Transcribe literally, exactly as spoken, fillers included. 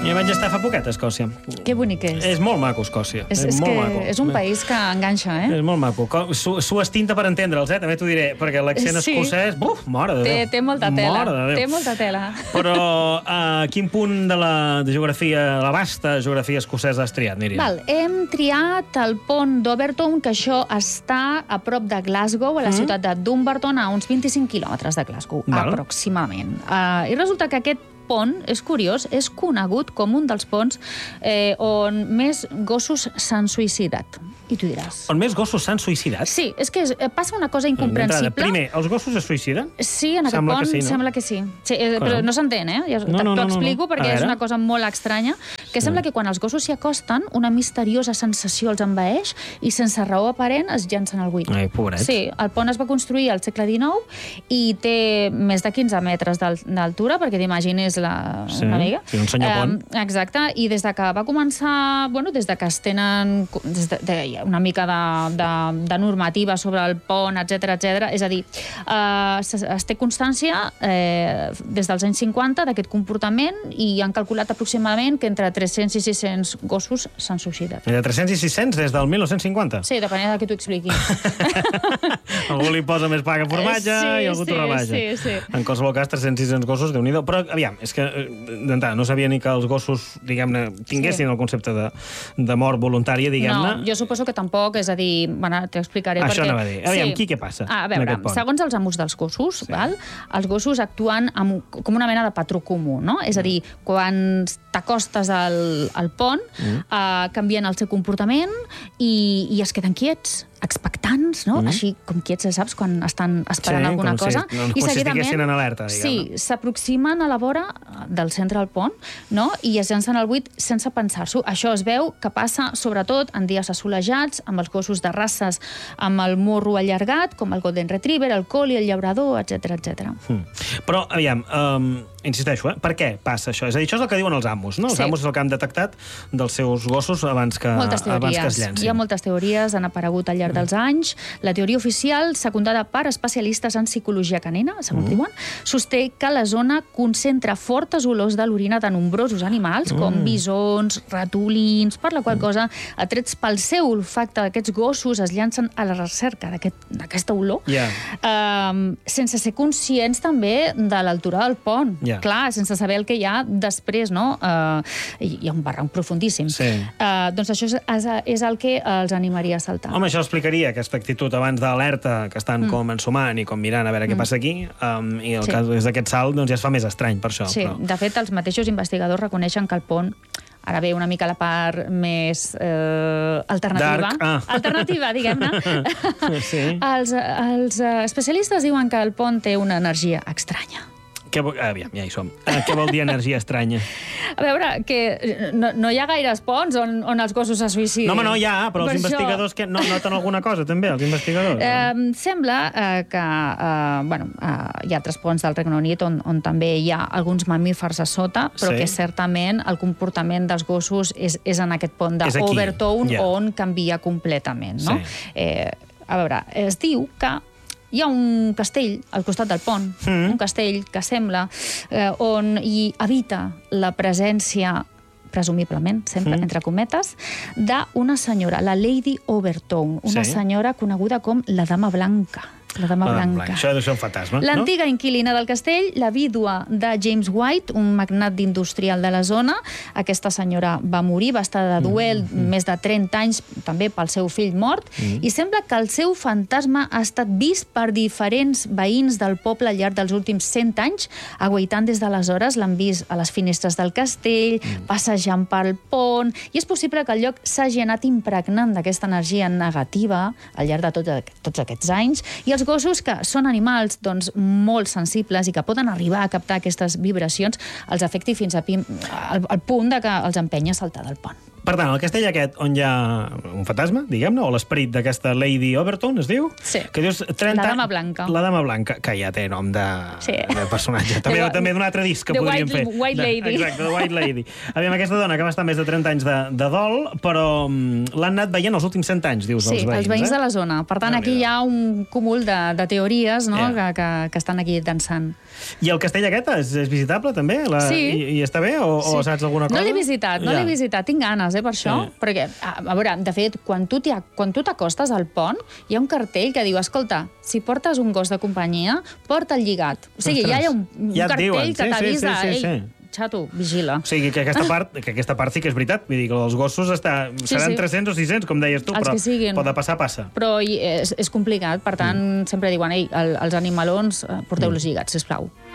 Jo vaig estar fa poquet a Escòcia. Que bonic és. És molt maco, Escòcia. És, és és, molt que maco. és un país que enganxa, eh? És molt maco. S'ho estinta per entendre'ls, eh? També t'ho diré, perquè l'accent Sí. escocès... Buf, mare de Té, Déu. té molta tela. Mare de Déu. Té molta tela. Però a quin punt de la de geografia, la vasta geografia escocesa has triat, Míriam? Val, hem triat el pont d'Overton, que això està a prop de Glasgow, a la mm. ciutat de Dumbarton, a uns vint-i-cinc quilòmetres de Glasgow, Val. aproximadament. Uh, I resulta que aquest pont, és curiós, és conegut com un dels ponts eh, on més gossos s'han suïcidat. I tu diràs... On més gossos s'han suïcidat? Sí, és que és, passa una cosa incomprensible. Primer, els gossos es suïciden? Sí, en aquest Sembla pont que sí, no? sembla que sí. sí eh, però no s'entén, eh? Ja, No, no, T'ho no, explico no, no. perquè A és veure. una cosa molt estranya, que sembla que quan els gossos s'hi acosten, una misteriosa sensació els envaeix i sense raó aparent es llancen al buit. Ai, pobrets. Sí, el pont es va construir al segle dinou i té més de quinze metres d'al- d'altura, perquè t'imagines la, Sí, una mica. sí, un senyor pont. Eh, exacte, i des de que va començar, bueno, des de que es tenen des de, de, una mica de, de, de normativa sobre el pont, etcètera, etcètera, és a dir, eh, es, es té constància eh, des dels anys cinquanta d'aquest comportament i han calculat aproximadament que entre tres-cents i sis-cents gossos s'han suïcidat. De tres-cents i sis-cents des del mil nou-cents cinquanta? Sí, depenent del que t'ho expliqui. Algú li posa més paga formatge Sí, i algú sí, t'ho rebaixa. sí, sí. En qualsevol cas, tres-cents i sis-cents gossos, Déu-n'hi-do. Però, aviam, és que eh, d'entrada no sabia ni que els gossos, diguem-ne, tinguessin Sí. el concepte de, de mort voluntària, diguem-ne. No, jo suposo que tampoc, és a dir, bueno, t'explicaré Això perquè... anava a dir. Aviam, aquí què passa, Ah, a en veure, aquest pont? segons els amos dels gossos, val? Els gossos actuen amb, com una mena de patró comú, no? És a dir, quan t'acostes al, al pont, mm. eh, canvien el seu comportament i, i es queden quiets, expectants, no? Mm. Així com quiets, saps, quan estan esperant Sí, alguna com si- cosa. com si estiguessin en alerta, diguem-ne. Sí, s'aproximen a la vora del centre del pont, no? I es llancen al buit sense pensar-s'ho. Això es veu que passa, sobretot, en dies assolejats, amb els gossos de races amb el morro allargat, com el Golden Retriever, el Collie, el llaurador, etcètera, etcètera. Mm. Però, aviam, um, insisteixo, eh? Per què passa això? És a dir, això és el que diuen els amos, no? Els Sí. amos és el que han detectat dels seus gossos abans que, Moltes abans que es teories. llancin. Hi ha moltes teories, han aparegut al llarg dels anys. La teoria oficial, secundada per especialistes en psicologia canina, segons mm. diuen, sosté que la zona concentra fortes olors de l'orina de nombrosos animals, com Mm. bisons, ratolins, per la qual cosa, atrets pel seu olfacte d'aquests gossos, es llancen a la recerca d'aquesta aquest, olor, Ja. um, sense ser conscients també de l'altura del pont. Ja. Clar, sense saber el que hi ha després, no? Uh, hi ha un barranc profundíssim. Sí. Uh, doncs això és, és, és el que els animaria a saltar. Home, això explicaria aquesta actitud abans d'alerta que estan mm. com ensumant i com mirant a veure mm. què passa aquí, um, i el Sí. cas és d'aquest salt doncs ja es fa més estrany per això. Sí, Però... de fet, els mateixos investigadors reconeixen que el pont, ara ve una mica la part més eh, alternativa, Dark, ah. alternativa, diguem-ne. Sí. els, els eh, especialistes diuen que el pont té una energia estranya. Què vol... Aviam, ja hi som. Uh, què vol dir energia estranya? A veure, que no, no hi ha gaires ponts on, on els gossos se suïcidin. No, home, no, ja, però els Per investigadors que no noten alguna cosa, també, els investigadors. Eh, sembla eh, que eh, bueno, eh, hi ha altres ponts del Regne Unit on, on també hi ha alguns mamífers a sota, però Sí. que certament el comportament dels gossos és, és en aquest pont És aquí, d'Overton ja. on canvia completament. No? Sí. Eh, a veure, es diu que hi ha un castell al costat del pont, Mm. un castell que sembla eh, on hi habita la presència presumiblement, sempre, Mm. entre cometes, d'una senyora, la Lady Overton, una Sí. senyora coneguda com la Dama Blanca. La Dama Ah, Blanca. blanc. Això deu ser un fantasma, L'antiga inquilina del castell, la vídua de James White, un magnat industrial de la zona. Aquesta senyora va morir, va estar de duel mm -hmm. més de trenta anys, també pel seu fill mort, mm. i sembla que el seu fantasma ha estat vist per diferents veïns del poble al llarg dels últims cent anys, aguaitant des d'aleshores, l'han vist a les finestres del castell, mm. passejant pel pont, i és possible que el lloc s'hagi anat impregnant d'aquesta energia negativa al llarg de tot, tots aquests anys, i els gossos, que són animals doncs, molt sensibles i que poden arribar a captar aquestes vibracions, els afecti fins a pim, al, al punt de que els empenya a saltar del pont. Per tant, el castell aquest on hi ha un fantasma, diguem-ne, o l'esperit d'aquesta Lady Overton, es diu? Sí. Que dius trenta... La Dama Blanca. La Dama Blanca, que ja té nom de, sí. de personatge. També, The, també d'un altre disc que the podríem white, fer. White Lady. De, exacte, The White Lady. Aviam, aquesta dona que va estar més de trenta anys de, de dol, però l'han anat veient els últims cent anys, dius, sí, els veïns. els veïns eh? de la zona. Per tant, aquí hi ha un cúmul de, de teories, no?, Yeah. que, que, que estan aquí dansant. I el castell aquest és, és visitable, també? La, Sí. I, I està bé? O, Sí. o saps alguna cosa? No l'he visitat, no Ja. l'he visitat. Tinc ganes, eh, per això. Sí. Perquè, a, a veure, de fet, quan tu t'hi- quan tu t'acostes al pont, hi ha un cartell que diu, escolta, si portes un gos de companyia, porta el lligat. O sigui, Ostres. ja hi ha un, un Ja et cartell diuen. que Sí, sí, t'avisa, sí, sí, sí. ei, xato, vigila. O sigui, que aquesta part, que aquesta part sí que és veritat. Vull dir que els gossos està, Sí, seran sí. tres-cents o sis-cents, com deies tu, Els però que siguin. pot de passar, passa. Però hi- és, és complicat, per tant, Mm. sempre diuen, ei, el, els animalons, eh, porteu-los lligats, sisplau.